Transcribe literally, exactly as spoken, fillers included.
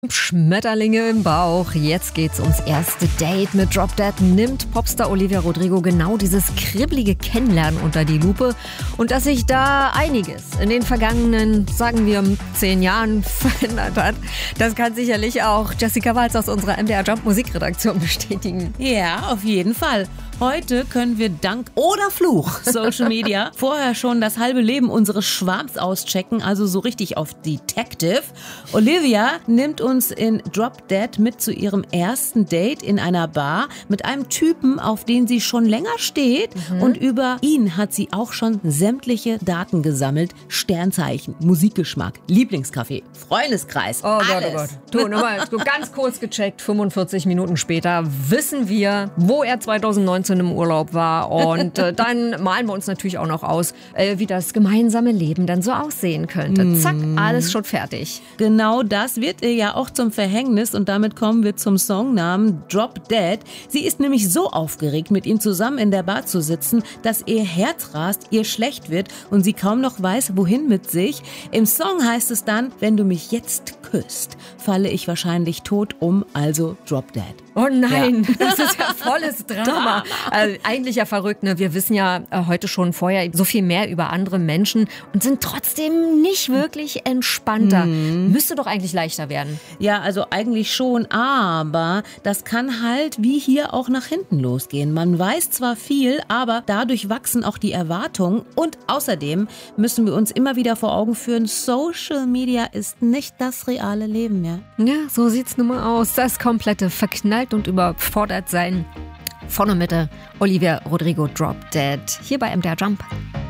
Schmetterlinge im Bauch. Jetzt geht's ums erste Date mit Drop Dead. Nimmt Popstar Olivia Rodrigo genau dieses kribbelige Kennenlernen unter die Lupe. Und dass sich da einiges in den vergangenen, sagen wir, zehn Jahren verändert hat, das kann sicherlich auch Jessica Walz aus unserer M D R Jump Musikredaktion bestätigen. Ja, auf jeden Fall. Heute können wir dank oder Fluch Social Media vorher schon das halbe Leben unseres Schwarms auschecken, also so richtig auf Detective. Olivia nimmt uns in Drop Dead mit zu ihrem ersten Date in einer Bar mit einem Typen, auf den sie schon länger steht. Mhm. Und über ihn hat sie auch schon sämtliche Daten gesammelt. Sternzeichen, Musikgeschmack, Lieblingscafé, Freundeskreis, oh alles. Gott, oh Gott. Du, nochmal, so ganz kurz gecheckt, fünfundvierzig Minuten später wissen wir, wo er zweitausendneunzehn im Urlaub war. Und äh, dann malen wir uns natürlich auch noch aus, äh, wie das gemeinsame Leben dann so aussehen könnte. Mm. Zack, alles schon fertig. Genau das wird ihr ja auch zum Verhängnis und damit kommen wir zum Songnamen Drop Dead. Sie ist nämlich so aufgeregt, mit ihm zusammen in der Bar zu sitzen, dass ihr Herz rast, ihr schlecht wird und sie kaum noch weiß, wohin mit sich. Im Song heißt es dann, wenn du mich jetzt küsst, falle ich wahrscheinlich tot um, also Drop Dead. Oh nein, ja. Das ist ja volles Drama. Also eigentlich ja verrückt, ne? Wir wissen ja äh, heute schon vorher so viel mehr über andere Menschen und sind trotzdem nicht wirklich entspannter. Mhm. Müsste doch eigentlich leichter werden. Ja, also eigentlich schon, aber das kann halt wie hier auch nach hinten losgehen. Man weiß zwar viel, aber dadurch wachsen auch die Erwartungen und außerdem müssen wir uns immer wieder vor Augen führen, Social Media ist nicht das reale Leben, ja? Ja, so sieht's nun mal aus. Das komplette Verknallt und überfordert sein. Vorne Mitte, Olivia Rodrigo Drop Dead. Hier bei M D R Jump.